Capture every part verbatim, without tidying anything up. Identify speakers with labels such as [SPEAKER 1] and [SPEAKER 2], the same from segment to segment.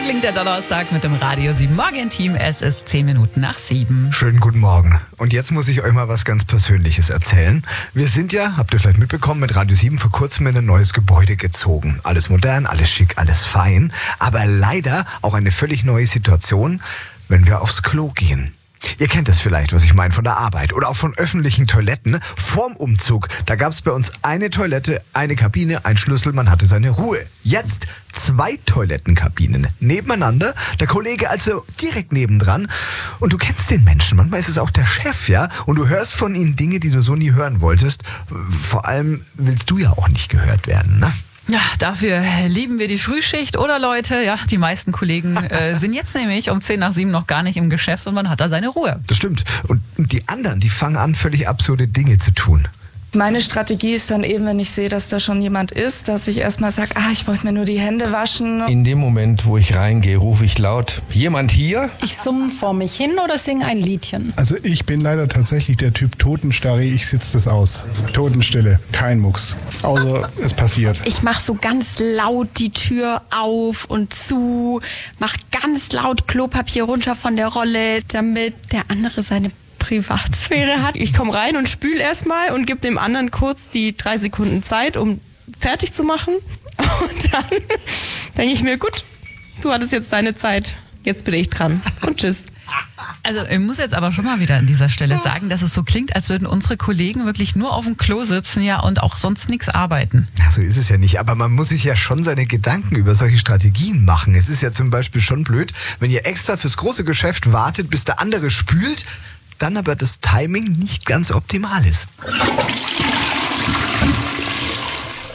[SPEAKER 1] klingt der Donnerstag mit dem Radio sieben Morgen-Team. Es ist zehn Minuten nach sieben.
[SPEAKER 2] Schönen guten Morgen. Und jetzt muss ich euch mal was ganz Persönliches erzählen. Wir sind ja, habt ihr vielleicht mitbekommen, mit Radio sieben vor kurzem in ein neues Gebäude gezogen. Alles modern, alles schick, alles fein. Aber leider auch eine völlig neue Situation, wenn wir aufs Klo gehen. Ihr kennt das vielleicht, was ich meine, von der Arbeit oder auch von öffentlichen Toiletten. Vorm Umzug, da gab es bei uns eine Toilette, eine Kabine, ein Schlüssel, man hatte seine Ruhe. Jetzt zwei Toilettenkabinen nebeneinander, der Kollege also direkt nebendran. Und du kennst den Menschen, manchmal ist es auch der Chef, ja? Und du hörst von ihnen Dinge, die du so nie hören wolltest. Vor allem willst du ja auch nicht gehört werden, ne?
[SPEAKER 1] Ja, dafür lieben wir die Frühschicht, oder Leute? Ja, die meisten Kollegen äh, sind jetzt nämlich um zehn nach sieben noch gar nicht im Geschäft und man hat da seine Ruhe.
[SPEAKER 2] Das stimmt. Und die anderen, die fangen an, völlig absurde Dinge zu tun.
[SPEAKER 3] Meine Strategie ist dann eben, wenn ich sehe, dass da schon jemand ist, dass ich erstmal sage, ah, ich wollte mir nur die Hände waschen.
[SPEAKER 4] In dem Moment, wo ich reingehe, rufe ich laut, jemand hier?
[SPEAKER 5] Ich summe vor mich hin oder singe ein Liedchen.
[SPEAKER 6] Also ich bin leider tatsächlich der Typ Totenstarre, ich sitze das aus. Totenstille, kein Mucks. Außer es passiert.
[SPEAKER 7] Ich mache so ganz laut die Tür auf und zu, mache ganz laut Klopapier runter von der Rolle, damit der andere seine Privatsphäre hat. Ich komme rein und spüle erstmal und gebe dem anderen kurz die drei Sekunden Zeit, um fertig zu machen. Und dann denke ich mir, gut, du hattest jetzt deine Zeit, jetzt bin ich dran. Und tschüss.
[SPEAKER 1] Also ich muss jetzt aber schon mal wieder an dieser Stelle sagen, dass es so klingt, als würden unsere Kollegen wirklich nur auf dem Klo sitzen, ja, und auch sonst nichts arbeiten.
[SPEAKER 2] Ja, so ist es ja nicht, aber man muss sich ja schon seine Gedanken über solche Strategien machen. Es ist ja zum Beispiel schon blöd, wenn ihr extra fürs große Geschäft wartet, bis der andere spült, dann aber das Timing nicht ganz optimal ist.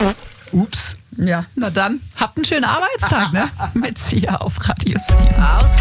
[SPEAKER 2] Ups.
[SPEAKER 1] Ja, na dann, habt einen schönen Arbeitstag, ne? Mit Sia auf Radio sieben.